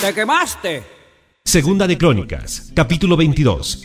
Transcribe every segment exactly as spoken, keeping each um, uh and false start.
¡Te quemaste! Segunda de Crónicas, capítulo veintidós.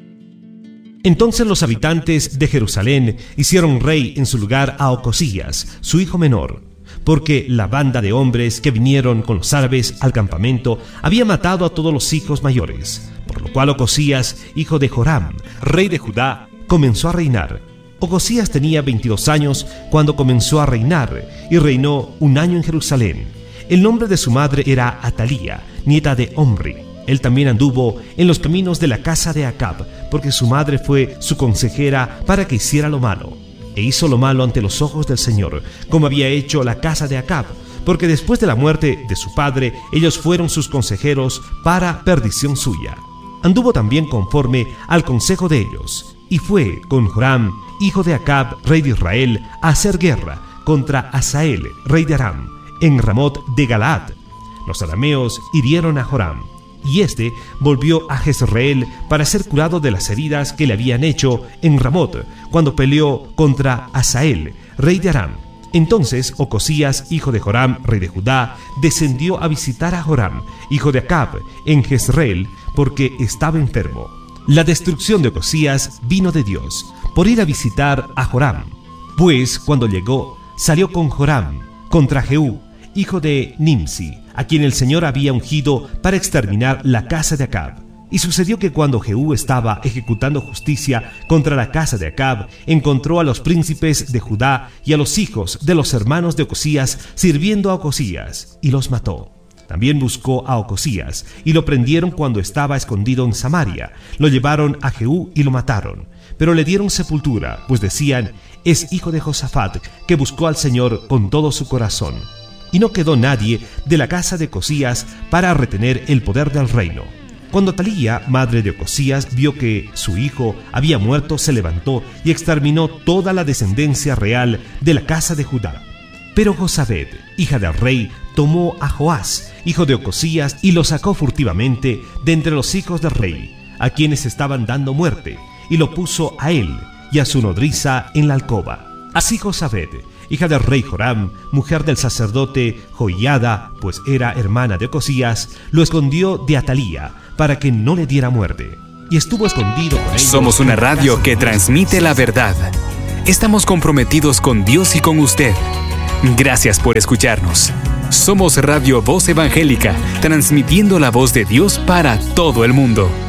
Entonces los habitantes de Jerusalén hicieron rey en su lugar a Ocosías, su hijo menor, porque la banda de hombres que vinieron con los árabes al campamento había matado a todos los hijos mayores, por lo cual Ocosías, hijo de Joram, rey de Judá, comenzó a reinar. Ocosías tenía veintidós años cuando comenzó a reinar y reinó un año en Jerusalén. El nombre de su madre era Atalía, nieta de Omri. Él también anduvo en los caminos de la casa de Acab, porque su madre fue su consejera para que hiciera lo malo. E hizo lo malo ante los ojos del Señor, como había hecho la casa de Acab, porque después de la muerte de su padre, ellos fueron sus consejeros para perdición suya. Anduvo también conforme al consejo de ellos, y fue con Joram, hijo de Acab, rey de Israel, a hacer guerra contra Hazael, rey de Aram, en Ramot de Galaad. Los arameos hirieron a Joram, y éste volvió a Jezreel para ser curado de las heridas que le habían hecho en Ramot, cuando peleó contra Hazael, rey de Aram. Entonces Ocosías, hijo de Joram, rey de Judá, descendió a visitar a Joram, hijo de Acab, en Jezreel, porque estaba enfermo. La destrucción de Ocosías vino de Dios, por ir a visitar a Joram. Pues cuando llegó, salió con Joram contra Jehú, hijo de Nimsi, a quien el Señor había ungido para exterminar la casa de Acab. Y sucedió que cuando Jehú estaba ejecutando justicia contra la casa de Acab, encontró a los príncipes de Judá y a los hijos de los hermanos de Ocosías sirviendo a Ocosías, y los mató. También buscó a Ocosías, y lo prendieron cuando estaba escondido en Samaria. Lo llevaron a Jehú y lo mataron, pero le dieron sepultura, pues decían, es hijo de Josafat, que buscó al Señor con todo su corazón. Y no quedó nadie de la casa de Ocosías para retener el poder del reino. Cuando Atalía, madre de Ocosías, vio que su hijo había muerto, se levantó y exterminó toda la descendencia real de la casa de Judá. Pero Josabed, hija del rey, tomó a Joás, hijo de Ocosías, y lo sacó furtivamente de entre los hijos del rey, a quienes estaban dando muerte, y lo puso a él y a su nodriza en la alcoba. Así Josabed, hija del rey Joram, mujer del sacerdote Joiada, pues era hermana de Ocosías, lo escondió de Atalía, para que no le diera muerte. Y estuvo escondido con ellos. Somos una radio que transmite la verdad. Estamos comprometidos con Dios y con usted. Gracias por escucharnos. Somos Radio Voz Evangélica, transmitiendo la voz de Dios para todo el mundo.